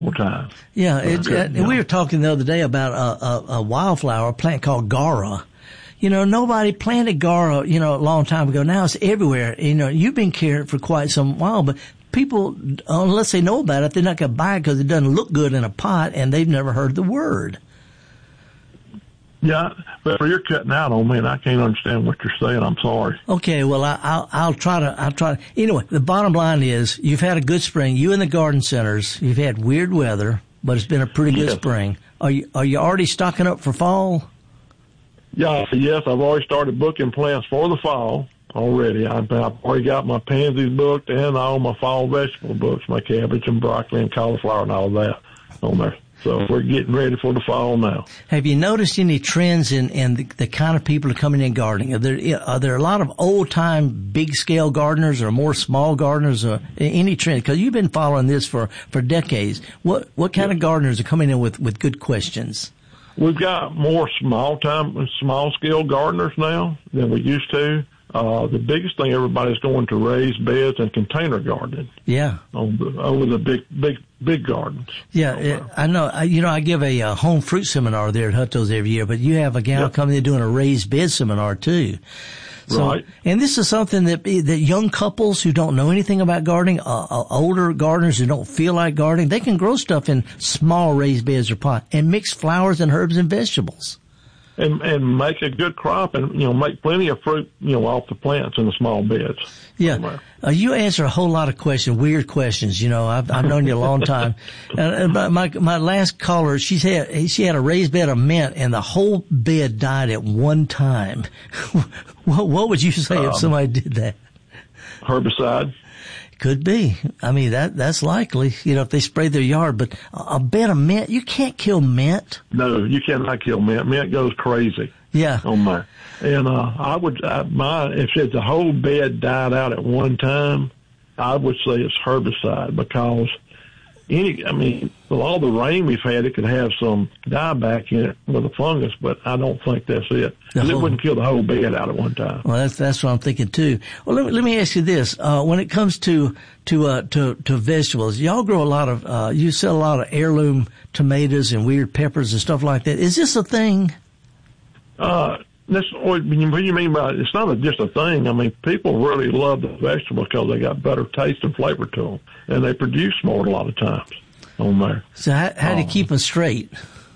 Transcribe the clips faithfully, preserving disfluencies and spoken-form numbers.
more time. Yeah, it, uh, uh, we were talking the other day about a, a, a wildflower, a plant called Gara. You know, nobody planted Gara, you know, a long time ago. Now it's everywhere. You know, you've been carrying it for quite some while, but people, unless they know about it, they're not going to buy it because it doesn't look good in a pot and they've never heard the word. Yeah, but you're cutting out on me, and I can't understand what you're saying. I'm sorry. Okay, well, I, I'll I'll try to I'll try to. Anyway, the bottom line is you've had a good spring. You and the garden centers, you've had weird weather, but it's been a pretty good yes. spring. Are you are you already stocking up for fall? Yeah, yes, I've already started booking plants for the fall already. I've, I've already got my pansies booked and all my fall vegetable books, my cabbage and broccoli and cauliflower and all that on there. So we're getting ready for the fall now. Have you noticed any trends in, in the, the kind of people who are coming in gardening? Are there, are there a lot of old-time, big-scale gardeners or more small gardeners or any trend? Because you've been following this for, for decades. What what kind yeah. of gardeners are coming in with, with good questions? We've got more small-time, small-scale gardeners now than we used to. Uh, the biggest thing, everybody's going to raised beds and container gardening. Yeah. On the, over the big, big, big gardens. Yeah, it, I know. I, you know, I give a uh, home fruit seminar there at Hutto's every year, but you have a gal yep. coming in doing a raised bed seminar too. So, right. And this is something that that young couples who don't know anything about gardening, uh, uh, older gardeners who don't feel like gardening, they can grow stuff in small raised beds or pots and mix flowers and herbs and vegetables. And, and make a good crop and, you know, make plenty of fruit, you know, off the plants in the small beds. Yeah. Uh, you answer a whole lot of questions, weird questions. You know, I've, I've known you a long time. Uh, my, my last caller, she's had, she had a raised bed of mint and the whole bed died at one time. what, what would you say um, if somebody did that? Herbicide. Could be. I mean, that, that's likely, you know, if they spray their yard, but a bed of mint, you can't kill mint. No, you cannot kill mint. Mint goes crazy. Yeah. On there. And, uh, I would, I, my, if it's the whole bed died out at one time, I would say it's herbicide because any, I mean, with all the rain we've had, it could have some dieback in it with a fungus, but I don't think that's it. Because it wouldn't kill the whole bed out at one time. Well, that's, that's what I'm thinking too. Well, let me, let me ask you this. Uh, when it comes to, to, uh, to, to vegetables, y'all grow a lot of, uh, you sell a lot of heirloom tomatoes and weird peppers and stuff like that. Is this a thing? Uh, That's what you mean by it's not a, just a thing. I mean, people really love the vegetables because they got better taste and flavor to them, and they produce more a lot of times on there. So how, how do you um, keep them straight?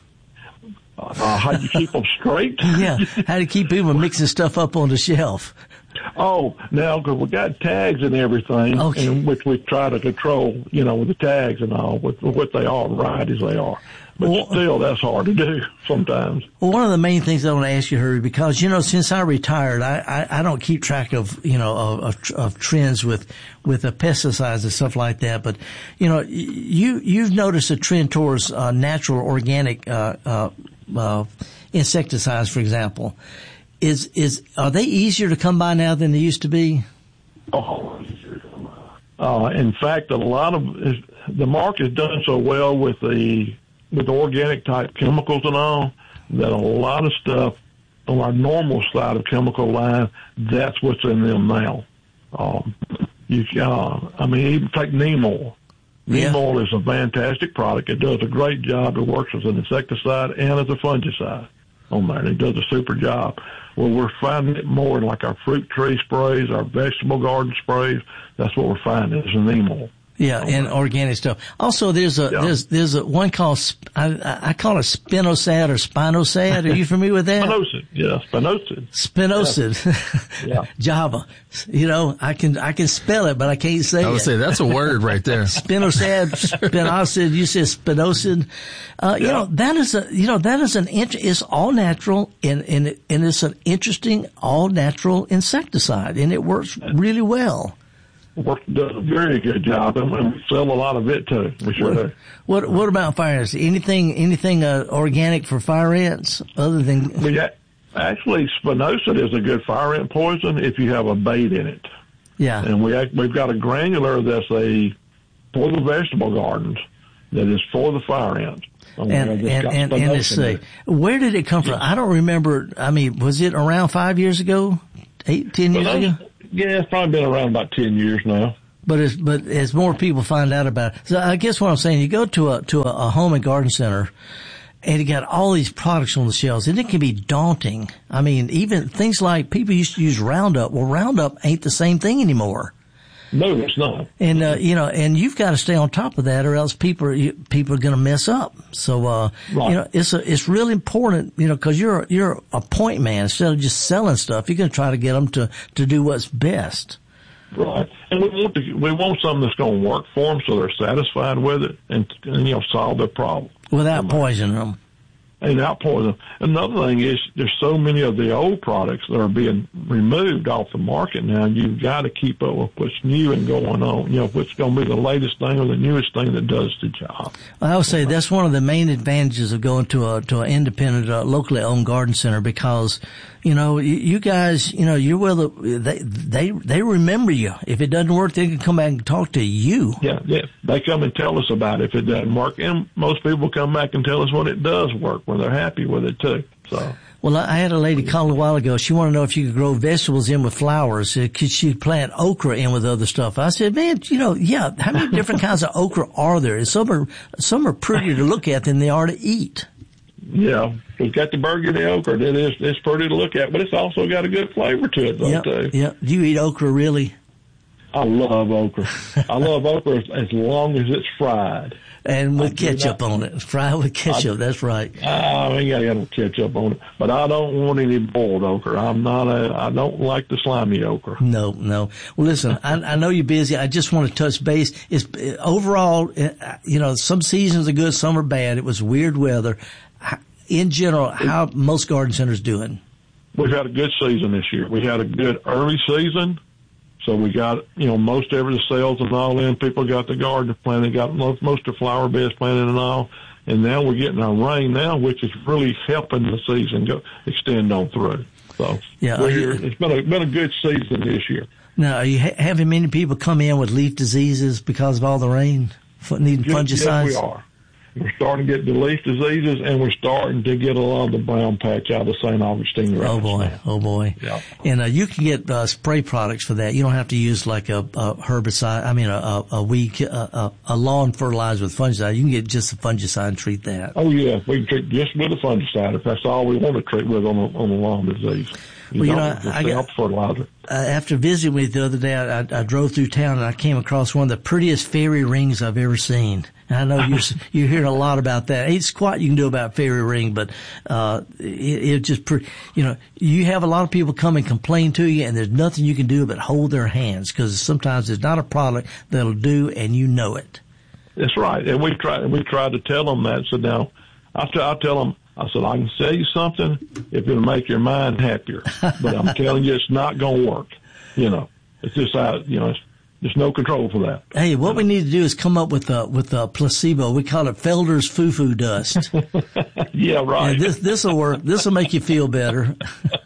Uh, how do you keep them straight? Yeah, how do you keep people mixing stuff up on the shelf? Oh, now, because we got tags and everything, okay. in which we try to control, you know, with the tags and all, with what they are, varieties they are. But well, still, that's hard to do sometimes. Well, one of the main things I want to ask you, Harry, because, you know, since I retired, I, I, I don't keep track of, you know, of, of, of trends with, with the pesticides and stuff like that. But, you know, you, you've noticed a trend towards, uh, natural organic, uh, uh, uh, insecticides, for example. Is, is, are they easier to come by now than they used to be? Oh, uh, in fact, a lot of, the market's done so well with the, with organic type chemicals and all, that a lot of stuff on our normal side of chemical line, that's what's in them now. Um, you, uh, I mean, even take neem oil. Neem yeah. oil is a fantastic product. It does a great job. It works as an insecticide and as a fungicide on there. It does a super job. Well, we're finding it more in like our fruit tree sprays, our vegetable garden sprays. That's what we're finding is the neem oil. Yeah, oh, and organic stuff. Also, there's a, yeah. there's, there's a one called, I, I call it spinosad or spinosad. Are you familiar with that? Spinosad, yeah, spinosad. Spinosad. Yeah. Java. You know, I can, I can spell it, but I can't say it. I would it. say that's a word right there. Spinosad, spinosad, you said spinosad. Uh, yeah. You know, that is a, you know, that is an, int- it's all natural and, and, and it's an interesting all natural insecticide and it works really well. Work, does a very good job, and we sell a lot of it too. We sure what, do. What What about fire ants? Anything Anything uh, organic for fire ants other than? We ha- actually spinosad is a good fire ant poison if you have a bait in it. Yeah, and we we've got a granular that's a for the vegetable gardens that is for the fire ants. And and and, and let's see, where did it come from? I don't remember. I mean, was it around five years ago, eight, ten years ago? Yeah, it's probably been around about ten years now. But as, but as more people find out about it, so I guess what I'm saying, you go to a, to a, a home and garden center and you got all these products on the shelves and it can be daunting. I mean, even things like people used to use Roundup. Well, Roundup ain't the same thing anymore. No, it's not. And, uh, you know, and you've got to stay on top of that or else people are, people are going to mess up. So, uh, right. you know, it's a, it's really important, you know, cause you're, you're a point man. Instead of just selling stuff, you're going to try to get them to, to do what's best. Right. And we want to, we want something that's going to work for them so they're satisfied with it and, and you know, solve their problem. Without poisoning them. And out poison. Another thing is there's so many of the old products that are being removed off the market now. You've got to keep up with what's new and going on. You know, what's going to be the latest thing or the newest thing that does the job. I would say that's one of the main advantages of going to a to an independent, uh, locally owned garden center because, you know, you, you guys, you know, you're well. They they they remember you. If it doesn't work, they can come back and talk to you. Yeah, yeah. They come and tell us about it if it doesn't work, and most people come back and tell us when it does work, when they're happy with it too. So. Well, I had a lady call a while ago. She wanted to know if you could grow vegetables in with flowers. Could she plant okra in with other stuff? I said, man, you know, yeah. How many different kinds of okra are there? Some are some are prettier to look at than they are to eat. Yeah, we've got the burgundy okra. It is, it's pretty to look at, but it's also got a good flavor to it, though, yep, too. Yeah. Do you eat okra, really? I love okra. I love okra as long as it's fried. And with ketchup on it. Fried with ketchup, I, that's right. I ain't got no ketchup on it. But I don't want any boiled okra. I'm not a, I don't like the slimy okra. No, no. Well, listen, I, I know you're busy. I just want to touch base. It's, overall, you know, some seasons are good, some are bad. It was weird weather. In general, how most garden centers doing? We've had a good season this year. We had a good early season. So we got, you know, most of the sales and all in. People got the garden planted, got most, most of the flower beds planted and all. And now we're getting our rain now, which is really helping the season go extend on through. So yeah, we're you, here. It's been a, been a good season this year. Now, are you ha- having many people come in with leaf diseases because of all the rain, needing yes, fungicides? Yes, we are. We're starting to get the leaf diseases, and we're starting to get a lot of the brown patch out of Saint Augustine. Oh boy, now. oh boy. Yeah. And uh, you can get uh, spray products for that. You don't have to use like a, a herbicide. I mean, a, a, a weed, a, a lawn fertilizer with fungicide. You can get just a fungicide and treat that. Oh yeah, we can treat just with a fungicide if that's all we want to treat with on a, on a lawn disease. You well, you know, know, I got, fertilizer. Uh, after visiting with you the other day, I, I, I drove through town and I came across one of the prettiest fairy rings I've ever seen. And I know you're, you're hearing a lot about that. Ain't squat you can do about fairy ring, but, uh, it, it just, pre- you know, you have a lot of people come and complain to you and there's nothing you can do but hold their hands because sometimes there's not a product that'll do and you know it. That's right. And we try, we tried to tell them that. So now I, t- I tell them, I said, I can sell you something if it'll make your mind happier, but I'm telling you, it's not going to work. You know, it's just out, you know, it's, there's no control for that. Hey, what we need to do is come up with a, with a placebo. We call it Felder's foo-foo dust. Yeah, right. And this, this'll work. This'll make you feel better.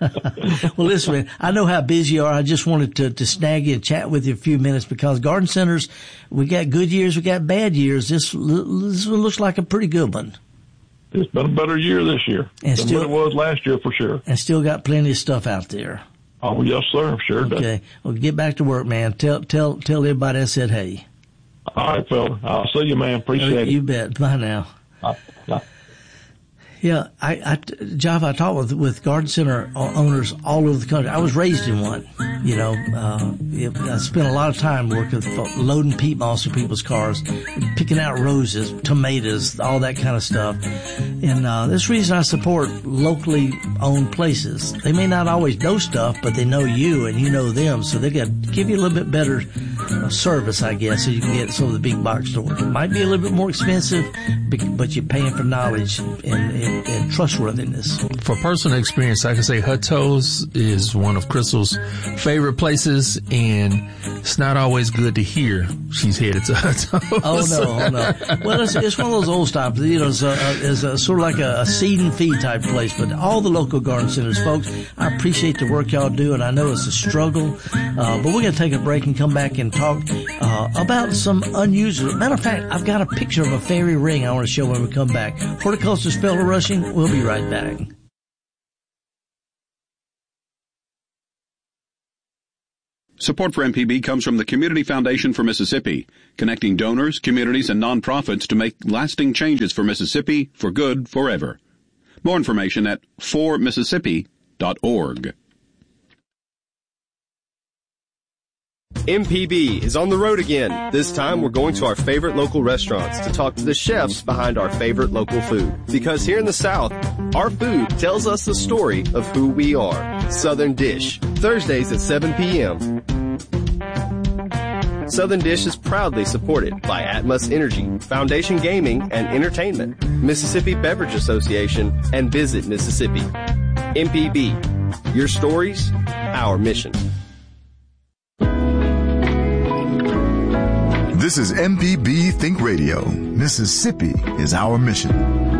Well, listen, man, I know how busy you are. I just wanted to, to snag you and chat with you a few minutes because garden centers, we got good years, we got bad years. This, this one looks like a pretty good one. It's been a better year this year and than still, what it was last year for sure. And still got plenty of stuff out there. Oh, yes, sir. Sure does. Okay. Well, get back to work, man. Tell, tell, tell everybody I said hey. All right, fella. I'll see you, man. Appreciate uh, it. You bet. Bye now. Bye. Bye. Yeah, I, I, Java, I talk with, with garden center owners all over the country. I was raised in one, you know, uh, I spent a lot of time working, loading peat moss in people's cars, picking out roses, tomatoes, all that kind of stuff. And, uh, that's the reason I support locally owned places. They may not always know stuff, but they know you and you know them. So they got to give you a little bit better uh, service, I guess, so you can get some of the big box stores. It might be a little bit more expensive, but you're paying for knowledge and, and and trustworthiness. For personal experience, I can say Hutto's is one of Crystal's favorite places, and it's not always good to hear she's headed to Hutto's. Oh no, oh no. Well, it's, it's one of those old stops. You know, it's, a, it's a, sort of like a, a seed and feed type place. But all the local garden centers, folks, I appreciate the work y'all do, and I know it's a struggle. Uh, but we're gonna take a break and come back and talk uh, about some unusual. Matter of fact, I've got a picture of a fairy ring I want to show when we come back. Horticulture's Felder Rushing. We'll be right back. Support for M P B comes from the Community Foundation for Mississippi, connecting donors, communities, and nonprofits to make lasting changes for Mississippi for good forever. More information at for mississippi dot org. M P B is on the road again. This time we're going to our favorite local restaurants to talk to the chefs behind our favorite local food. Because here in the South, our food tells us the story of who we are. Southern Dish, Thursdays at seven p.m. Southern Dish is proudly supported by Atmos Energy, Foundation Gaming and Entertainment, Mississippi Beverage Association, and Visit Mississippi. M P B, your stories, our mission. This is M P B Think Radio. Mississippi is our mission.